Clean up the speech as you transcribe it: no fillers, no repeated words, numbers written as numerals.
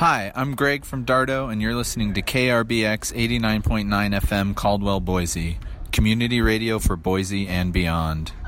Hi, I'm Greg from Dardo, and you're listening to KRBX 89.9 FM Caldwell, Boise, community radio for Boise and beyond.